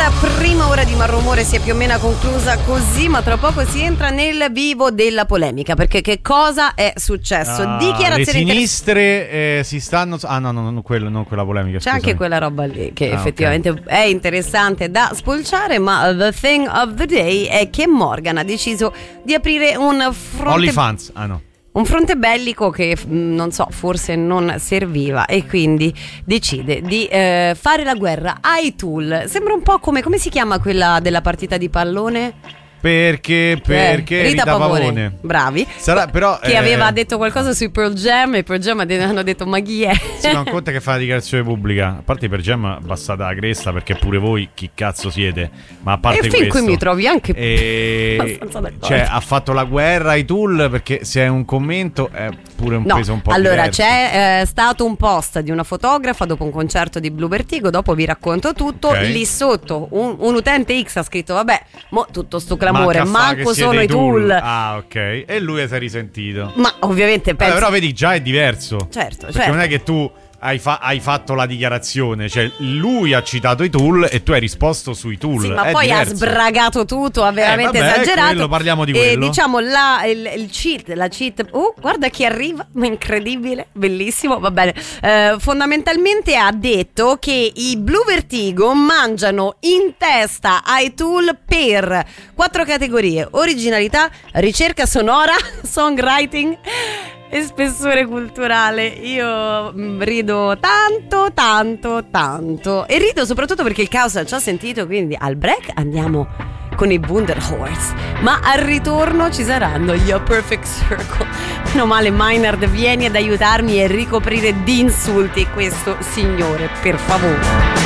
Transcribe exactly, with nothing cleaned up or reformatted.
La prima ora di Malrumore si è più o meno conclusa così, ma tra poco si entra nel vivo della polemica, perché che cosa è successo? Ah, Dichiarazioni le sinistre eh, si stanno ah no, no, no, non, quello, non quella polemica. C'è scusami. anche quella roba lì che ah, effettivamente okay. è interessante da spulciare, ma the thing of the day è che Morgan ha deciso di aprire un fronte OnlyFans, ah no un fronte bellico che non so, forse non serviva, e quindi decide di eh, fare la guerra ai tool. Sembra un po' come come si chiama quella della partita di pallone? Perché perché eh, Rita, Rita Pavone. Pavone. Bravi. Sarà, però, che eh, aveva detto qualcosa sui Pearl Jam, e i Pearl Jam hanno detto ma chi è? Si fa conto che fa la dichiarazione pubblica. A parte i Pearl Jam, passata la cresta, perché pure voi chi cazzo siete. Ma a parte e questo, fin qui mi trovi anche e... abbastanza d'accordo. Cioè ha fatto la guerra ai tool, perché se è un commento è pure un no, peso un po' allora diverso. c'è eh, stato un post di una fotografa dopo un concerto di Blue Vertigo. Dopo vi racconto tutto. Okay. Lì sotto un, un utente X ha scritto vabbè, mo tutto sto clamore, Manca manco sono i tool. tool. Ah, ok. E lui si è risentito. Ma ovviamente penso... Allora, però vedi, già è diverso. Certo, perché certo. non è che tu hai, fa- hai fatto la dichiarazione, cioè lui ha citato i tool e tu hai risposto sui tool. Sì, ma è poi diverso. ha sbragato tutto, ha veramente eh, vabbè, esagerato. Quello, parliamo di e quello. diciamo la, il, il cheat, la cheat. Oh, guarda chi arriva, ma incredibile, bellissimo, va bene. Eh, fondamentalmente ha detto che i Blue Vertigo mangiano in testa ai tool per quattro categorie: originalità, ricerca sonora, songwriting e spessore culturale. Io mm, rido tanto, tanto, tanto. E rido soprattutto perché il caos ci ha sentito, quindi al break andiamo con i Wunderhorse, ma al ritorno ci saranno gli A Perfect Circle. Meno male Maynard, vieni ad aiutarmi e ricoprire di insulti questo signore, per favore.